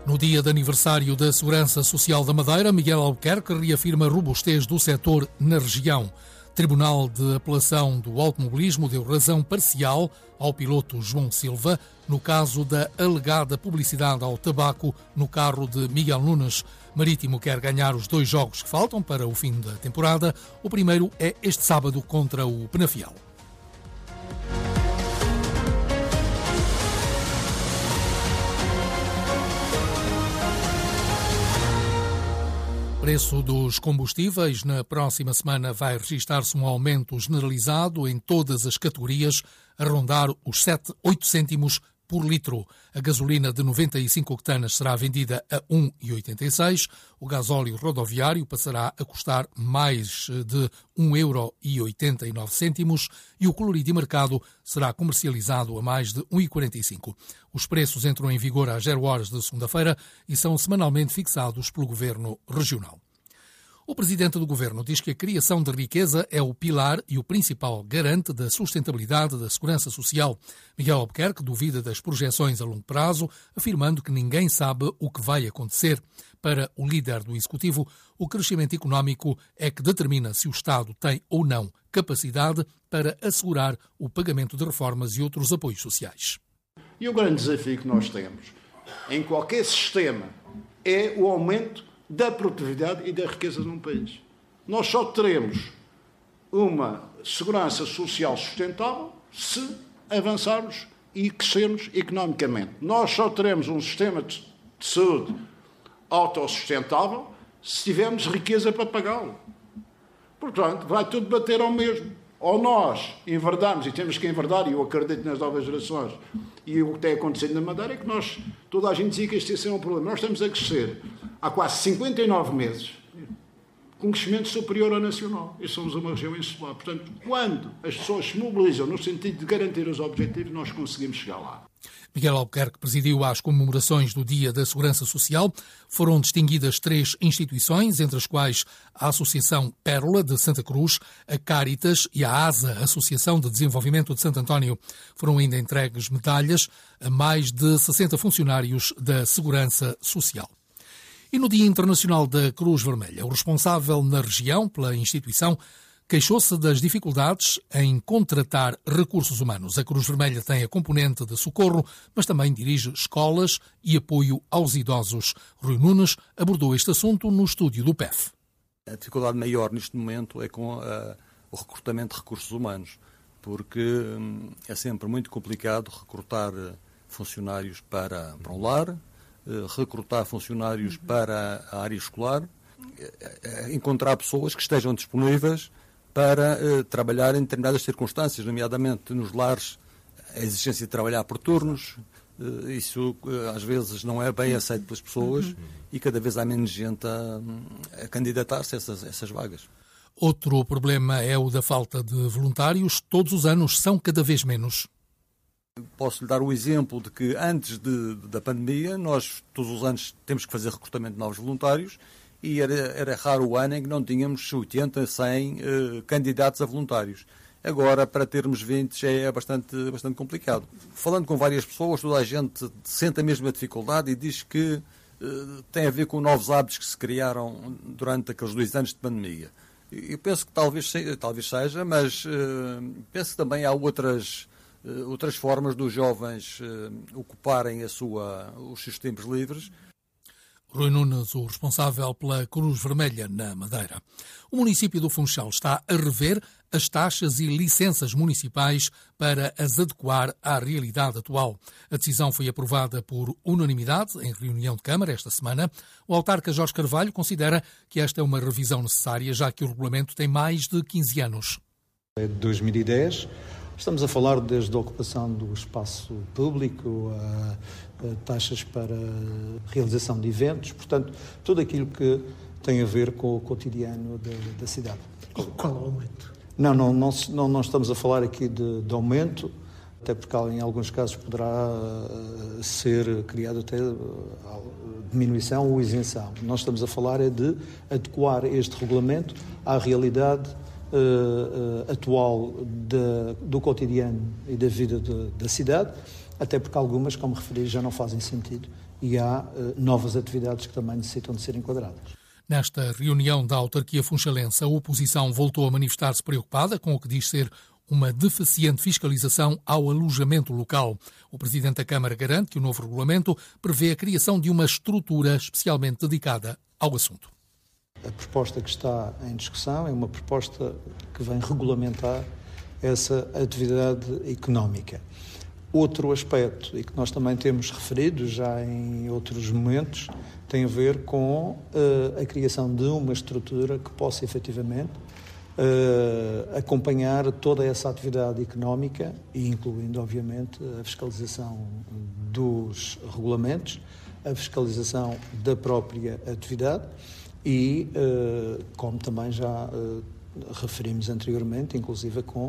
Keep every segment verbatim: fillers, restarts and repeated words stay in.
No dia de aniversário da Segurança Social da Madeira, Miguel Albuquerque reafirma a robustez do setor na região. Tribunal de Apelação do Automobilismo deu razão parcial ao piloto João Silva no caso da alegada publicidade ao tabaco no carro de Miguel Nunes. Marítimo quer ganhar os dois jogos que faltam para o fim da temporada. O primeiro é este sábado contra o Penafiel. Preço dos combustíveis. Na próxima semana vai registrar-se um aumento generalizado em todas as categorias, a rondar os sete, oito cêntimos por litro. A gasolina de noventa e cinco octanas será vendida a um vírgula oitenta e seis. O gasóleo rodoviário passará a custar mais de um euro e oitenta e nove cêntimos e o colorido de mercado será comercializado a mais de um vírgula quarenta e cinco. Os preços entram em vigor às zero horas de segunda-feira e são semanalmente fixados pelo Governo Regional. O Presidente do Governo diz que a criação de riqueza é o pilar e o principal garante da sustentabilidade da segurança social. Miguel Albuquerque duvida das projeções a longo prazo, afirmando que ninguém sabe o que vai acontecer. Para o líder do Executivo, o crescimento económico é que determina se o Estado tem ou não capacidade para assegurar o pagamento de reformas e outros apoios sociais. E o grande desafio que nós temos em qualquer sistema é o aumento da produtividade e da riqueza de um país. Nós só teremos uma segurança social sustentável se avançarmos e crescermos economicamente. Nós só teremos um sistema de saúde autossustentável se tivermos riqueza para pagá-lo. Portanto, vai tudo bater ao mesmo. Ou nós enverdamos, e temos que enverdar, e eu acredito nas novas gerações, e o que tem acontecido na Madeira é que nós, toda a gente dizia que este ia ser um problema. Nós estamos a crescer há quase cinquenta e nove meses, com um crescimento superior ao nacional. E somos uma região insular. Portanto, quando as pessoas se mobilizam no sentido de garantir os objetivos, nós conseguimos chegar lá. Miguel Albuquerque presidiu às comemorações do Dia da Segurança Social. Foram distinguidas três instituições, entre as quais a Associação Pérola de Santa Cruz, a Cáritas e a ASA, Associação de Desenvolvimento de Santo António. Foram ainda entregues medalhas a mais de sessenta funcionários da Segurança Social. E no Dia Internacional da Cruz Vermelha, o responsável na região pela instituição queixou-se das dificuldades em contratar recursos humanos. A Cruz Vermelha tem a componente de socorro, mas também dirige escolas e apoio aos idosos. Rui Nunes abordou este assunto no estúdio do P E F. A dificuldade maior neste momento é com uh, o recrutamento de recursos humanos, porque um, é sempre muito complicado recrutar funcionários para, para um lar, uh, recrutar funcionários para a área escolar, uh, encontrar pessoas que estejam disponíveis para uh, trabalhar em determinadas circunstâncias, nomeadamente nos lares, a exigência de trabalhar por turnos. Uh, isso uh, às vezes não é bem aceito pelas pessoas uhum. e cada vez há menos gente a, a candidatar-se a essas, essas vagas. Outro problema é o da falta de voluntários. Todos os anos são cada vez menos. Posso lhe dar o exemplo de que antes de, da pandemia, nós todos os anos temos que fazer recrutamento de novos voluntários e era, era raro o ano em que não tínhamos oitenta, cem uh, candidatos a voluntários. Agora, para termos vinte, já é bastante, bastante complicado. Falando com várias pessoas, toda a gente sente a mesma dificuldade e diz que uh, tem a ver com novos hábitos que se criaram durante aqueles dois anos de pandemia. Eu penso que talvez, talvez seja, mas uh, penso que também há outras, uh, outras formas dos jovens uh, ocuparem a sua, os seus tempos livres. Rui Nunes, o responsável pela Cruz Vermelha na Madeira. O município do Funchal está a rever as taxas e licenças municipais para as adequar à realidade atual. A decisão foi aprovada por unanimidade em reunião de Câmara esta semana. O autarca Jorge Carvalho considera que esta é uma revisão necessária, já que o regulamento tem mais de quinze anos. É de dois mil e dez. Estamos a falar desde a ocupação do espaço público, a, a taxas para realização de eventos, portanto, tudo aquilo que tem a ver com o cotidiano da, da cidade. E qual aumento? Não, não, não, não, não estamos a falar aqui de, de aumento, até porque em alguns casos poderá uh, ser criado até uh, diminuição ou isenção. Nós estamos a falar é de adequar este regulamento à realidade Uh, uh, atual de, do cotidiano e da vida de, da cidade até porque algumas, como referi, já não fazem sentido e há uh, novas atividades que também necessitam de ser enquadradas. Nesta reunião da autarquia funchalense, a oposição voltou a manifestar-se preocupada com o que diz ser uma deficiente fiscalização ao alojamento local. O Presidente da Câmara garante que o novo regulamento prevê a criação de uma estrutura especialmente dedicada ao assunto. A proposta que está em discussão é uma proposta que vem regulamentar essa atividade económica. Outro aspecto, e que nós também temos referido já em outros momentos, tem a ver com uh, a criação de uma estrutura que possa efetivamente uh, acompanhar toda essa atividade económica e incluindo, obviamente, a fiscalização dos regulamentos, a fiscalização da própria atividade e, uh, como também já uh, referimos anteriormente, inclusive com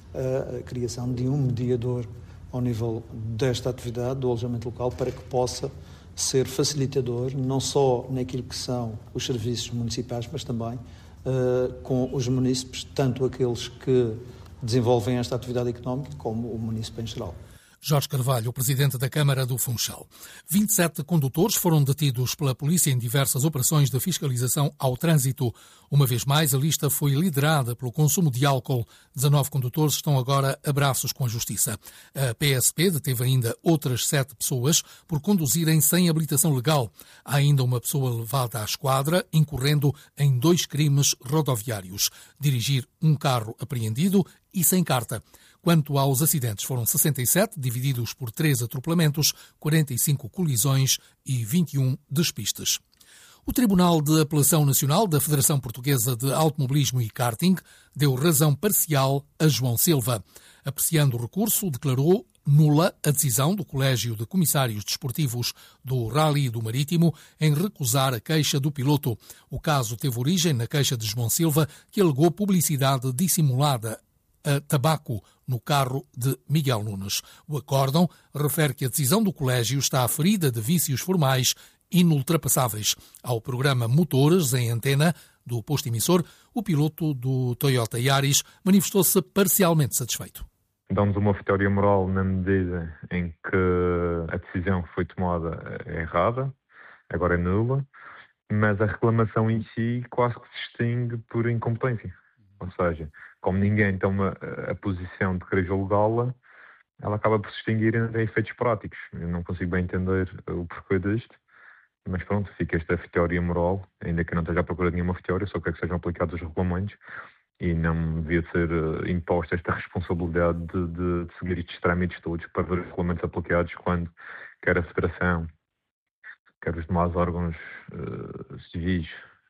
a criação de um mediador ao nível desta atividade do alojamento local para que possa ser facilitador não só naquilo que são os serviços municipais, mas também uh, com os munícipes, tanto aqueles que desenvolvem esta atividade económica como o munícipe em geral. Jorge Carvalho, o Presidente da Câmara do Funchal. vinte e sete condutores foram detidos pela polícia em diversas operações de fiscalização ao trânsito. Uma vez mais, a lista foi liderada pelo consumo de álcool. dezanove condutores estão agora a braços com a Justiça. A P S P deteve ainda outras sete pessoas por conduzirem sem habilitação legal. Há ainda uma pessoa levada à esquadra, incorrendo em dois crimes rodoviários: dirigir um carro apreendido e sem carta. Quanto aos acidentes, foram sessenta e sete, divididos por três atropelamentos, quarenta e cinco colisões e vinte e um despistes. O Tribunal de Apelação Nacional da Federação Portuguesa de Automobilismo e Karting deu razão parcial a João Silva. Apreciando o recurso, declarou nula a decisão do Colégio de Comissários Desportivos do Rally do Marítimo em recusar a queixa do piloto. O caso teve origem na queixa de João Silva, que alegou publicidade dissimulada a tabaco no carro de Miguel Nunes. O acórdão refere que a decisão do colégio está aferida de vícios formais inultrapassáveis. Ao programa Motores em Antena do posto emissor, o piloto do Toyota Yaris manifestou-se parcialmente satisfeito. Damos uma vitória moral na medida em que a decisão que foi tomada é errada, agora é nula, mas a reclamação em si quase que se extingue por incompetência. Ou seja, como ninguém toma a posição de querer julgá-la, ela acaba por se extinguir em efeitos práticos. Eu não consigo bem entender o porquê disto, mas pronto, fica esta vitória moral, ainda que eu não esteja à procura de nenhuma vitória, só quero que sejam aplicados os regulamentos e não devia ser imposta esta responsabilidade de, de, de seguir estes trâmites todos para ver os regulamentos aplicados quando quer a Federação, quer os demais órgãos uh, civis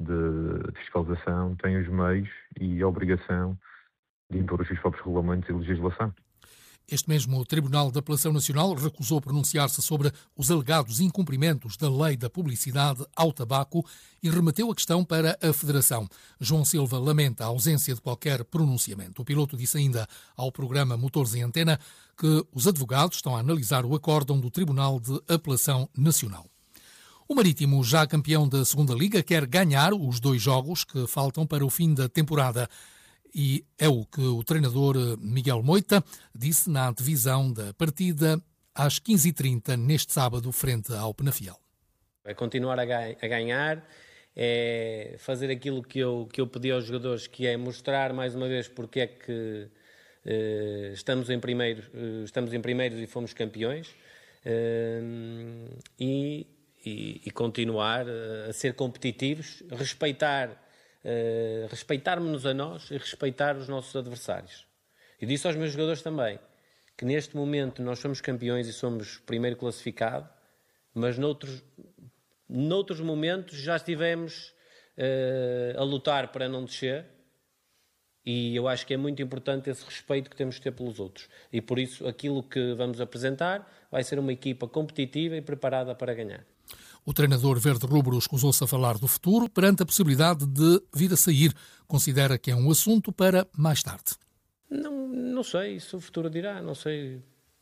de fiscalização têm os meios e a obrigação de impor os seus próprios regulamentos e legislação. Este mesmo Tribunal de Apelação Nacional recusou pronunciar-se sobre os alegados incumprimentos da Lei da Publicidade ao Tabaco e remeteu a questão para a Federação. João Silva lamenta a ausência de qualquer pronunciamento. O piloto disse ainda ao programa Motores em Antena que os advogados estão a analisar o acórdão do Tribunal de Apelação Nacional. O Marítimo, já campeão da Segunda Liga, quer ganhar os dois jogos que faltam para o fim da temporada. E é o que o treinador Miguel Moita disse na antevisão da partida às quinze e trinta neste sábado, frente ao Penafiel. É continuar a ganhar, é fazer aquilo que eu, que eu pedi aos jogadores, que é mostrar mais uma vez porque é que eh, estamos, em primeiro, eh, estamos em primeiros e fomos campeões. Eh, e E, e continuar a ser competitivos, respeitar, uh, respeitarmos-nos a nós e respeitar os nossos adversários. E disse aos meus jogadores também que neste momento nós somos campeões e somos primeiro classificado, mas noutros, noutros momentos já estivemos uh, a lutar para não descer, e eu acho que é muito importante esse respeito que temos de ter pelos outros. E por isso aquilo que vamos apresentar vai ser uma equipa competitiva e preparada para ganhar. O treinador verde-rubro escusou-se a falar do futuro perante a possibilidade de vir a sair. Considera que é um assunto para mais tarde. Não, não sei, isso o futuro dirá, não sei.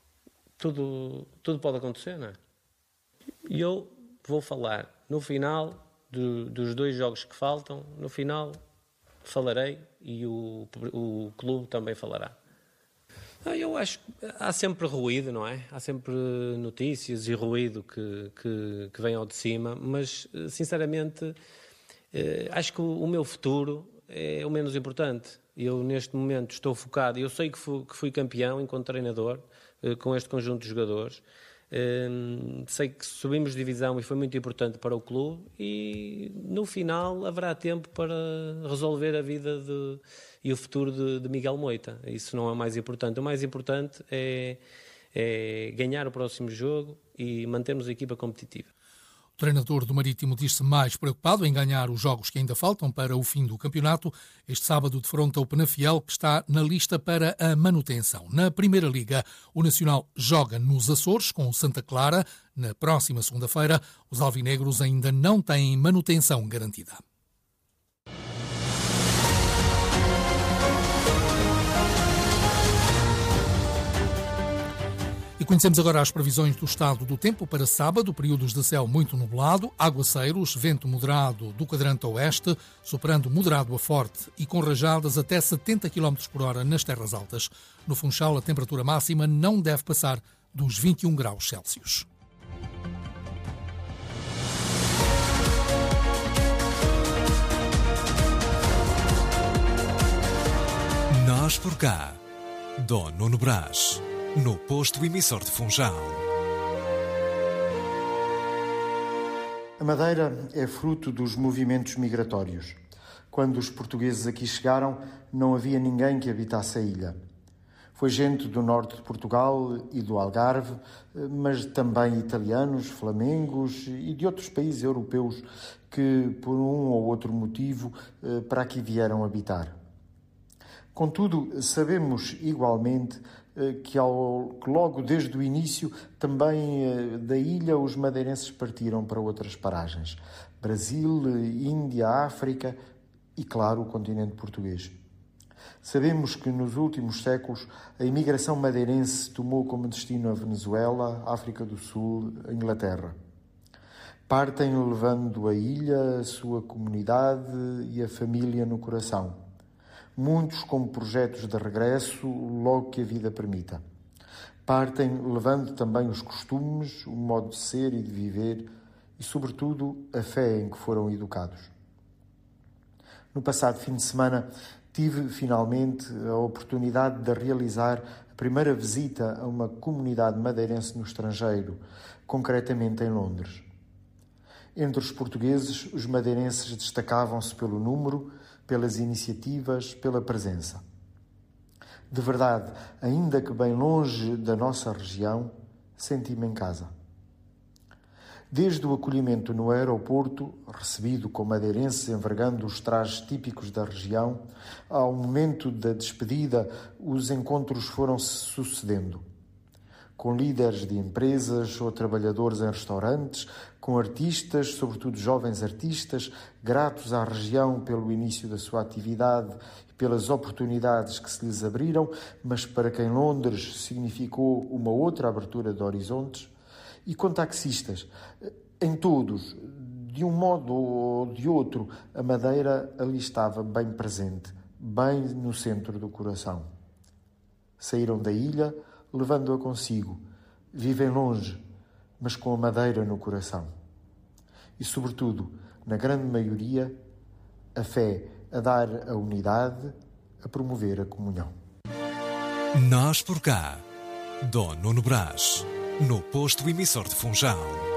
Tudo, tudo pode acontecer, não é? E eu vou falar no final do, dos dois jogos que faltam, no final falarei e o, o clube também falará. Eu acho que há sempre ruído, não é? Há sempre notícias e ruído que, que, que vem ao de cima, mas, sinceramente, acho que o meu futuro é o menos importante. Eu, neste momento, estou focado. Eu sei que fui, que fui campeão enquanto treinador com este conjunto de jogadores. Um, sei que subimos de divisão e foi muito importante para o clube, e no final haverá tempo para resolver a vida de, e o futuro de, de Miguel Moita. Isso não é o mais importante. O mais importante é, é ganhar o próximo jogo e mantermos a equipa competitiva. O treinador do Marítimo diz-se mais preocupado em ganhar os jogos que ainda faltam para o fim do campeonato. Este sábado defronta o Penafiel, que está na lista para a manutenção. Na Primeira Liga, o Nacional joga nos Açores com o Santa Clara. Na próxima segunda-feira, os alvinegros ainda não têm manutenção garantida. E conhecemos agora as previsões do estado do tempo para sábado, períodos de céu muito nublado, aguaceiros, vento moderado do quadrante oeste, soprando moderado a forte e com rajadas até setenta quilómetros por hora nas terras altas. No Funchal, a temperatura máxima não deve passar dos vinte e um graus Celsius. Nós por cá, Dom Nuno Brás. No posto emissor de Funchal. A Madeira é fruto dos movimentos migratórios. Quando os portugueses aqui chegaram, não havia ninguém que habitasse a ilha. Foi gente do norte de Portugal e do Algarve, mas também italianos, flamengos e de outros países europeus que, por um ou outro motivo, para aqui vieram habitar. Contudo, sabemos igualmente que, ao, que logo desde o início também da ilha os madeirenses partiram para outras paragens. Brasil, Índia, África e, claro, o continente português. Sabemos que nos últimos séculos a imigração madeirense tomou como destino a Venezuela, a África do Sul, a Inglaterra. Partem levando a ilha, a sua comunidade e a família no coração. Muitos como projetos de regresso, logo que a vida permita. Partem levando também os costumes, o modo de ser e de viver e, sobretudo, a fé em que foram educados. No passado fim de semana, tive finalmente a oportunidade de realizar a primeira visita a uma comunidade madeirense no estrangeiro, concretamente em Londres. Entre os portugueses, os madeirenses destacavam-se pelo número, pelas iniciativas, pela presença. De verdade, ainda que bem longe da nossa região, senti-me em casa. Desde o acolhimento no aeroporto, recebido com madeirenses envergando os trajes típicos da região, ao momento da despedida, os encontros foram-se sucedendo. Com líderes de empresas ou trabalhadores em restaurantes, com artistas, sobretudo jovens artistas, gratos à região pelo início da sua atividade e pelas oportunidades que se lhes abriram, mas para quem Londres significou uma outra abertura de horizontes, e com taxistas. Em todos, de um modo ou de outro, a Madeira ali estava bem presente, bem no centro do coração. Saíram da ilha, levando-a consigo. Vivem longe, mas com a Madeira no coração. E, sobretudo, na grande maioria, a fé a dar a unidade, a promover a comunhão. Nós por cá, Dom Nuno Brás, no posto emissor de Funchal.